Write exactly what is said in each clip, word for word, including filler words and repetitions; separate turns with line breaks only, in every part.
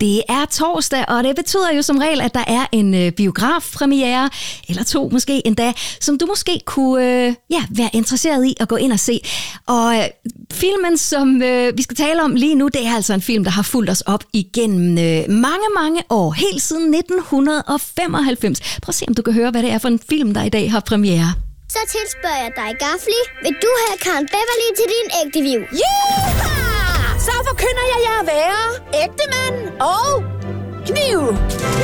Det er torsdag, og det betyder jo som regel, at der er en øh, biografpremiere, eller to måske endda, som du måske kunne øh, ja, være interesseret i at gå ind og se. Og øh, filmen, som øh, vi skal tale om lige nu, det er altså en film, der har fulgt os op igennem øh, mange, mange år, helt siden nitten femoghalvfems. Prøv at se, om du kan høre, hvad det er for en film, der i dag har premiere.
Så tilspørger jeg dig, Gafli. Vil du have Karen Beverly til din ægte liv?
Yeah! Så forkynder jeg jer at være ægte mand og kniv.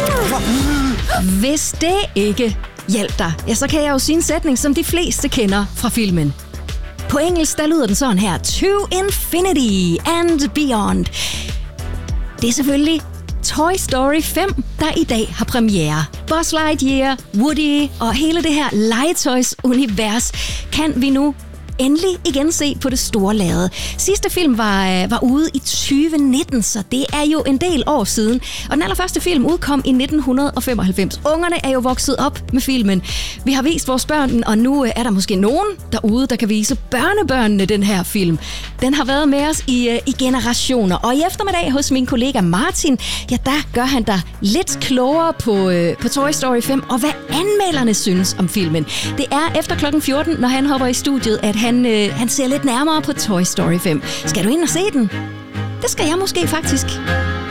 Hvis det ikke hjælper dig, ja, så kan jeg jo sige en sætning, som de fleste kender fra filmen. På engelsk, der lyder den sådan her. To infinity and beyond. Det er selvfølgelig Toy Story fem, der i dag har premiere. Buzz Lightyear, Woody og hele det her legetøjs-univers kan vi nu endelig igen se på det store lade. Sidste film var, var ude i tyve nitten, så det er jo en del år siden. Og den allerførste film udkom i nitten femoghalvfems. Ungerne er jo vokset op med filmen. Vi har vist vores børn den, og nu er der måske nogen derude, der kan vise børnebørnene den her film. Den har været med os i, i generationer. Og i eftermiddag hos min kollega Martin, ja, der gør han dig lidt klogere på, øh, på Toy Story fem, og hvad anmelderne synes om filmen. Det er efter klokken fjorten, når han hopper i studiet, at han Han, øh, han ser lidt nærmere på Toy Story fem. Skal du ind og se den? Det skal jeg måske faktisk.